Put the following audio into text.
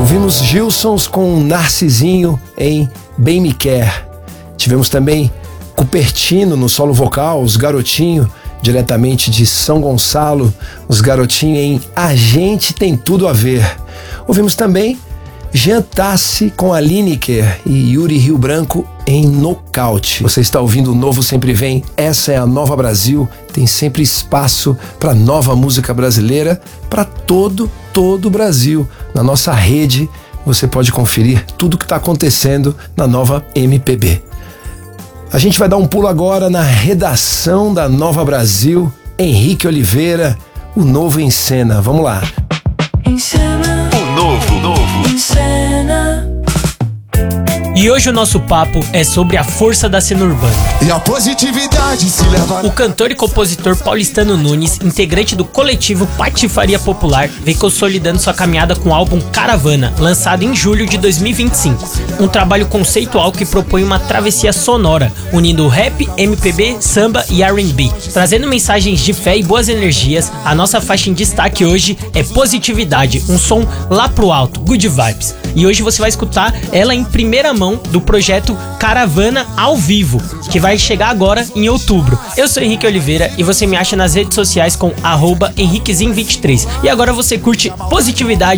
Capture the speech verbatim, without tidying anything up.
Ouvimos Gilsons com Narcisinho em Bem Me Quer. Tivemos também Cupertino no solo vocal, Os Garotinho, diretamente de São Gonçalo, Os Garotinho em A Gente Tem Tudo a Ver. Ouvimos também Jean Tassi com a Lineker e Yuri Rio Branco em Nocaute. Você está ouvindo o Novo Sempre Vem, essa é a Nova Brasil, tem sempre espaço para nova música brasileira para todo, todo o Brasil. Na nossa rede você pode conferir tudo que está acontecendo na Nova M P B. A gente vai dar um pulo agora na redação da Nova Brasil. Henrique Oliveira, o Novo em Cena. Vamos lá. Em cena, O novo, novo. em cena. E hoje o nosso papo é sobre a força da cena urbana. E a positividade se leva. O cantor e compositor Paulistano Nunes, integrante do coletivo Patifaria Popular, vem consolidando sua caminhada com o álbum Caravana, lançado em julho de dois mil e vinte e cinco. Um trabalho conceitual que propõe uma travessia sonora, unindo rap, M P B, samba e R and B. Trazendo mensagens de fé e boas energias, a nossa faixa em destaque hoje é Positividade, um som lá pro alto, good vibes. E hoje você vai escutar ela em primeira mão do projeto Caravana ao vivo, que vai chegar agora em outubro. Eu sou Henrique Oliveira e você me acha nas redes sociais com arroba henriquezinho vinte e três. E agora você curte Positividade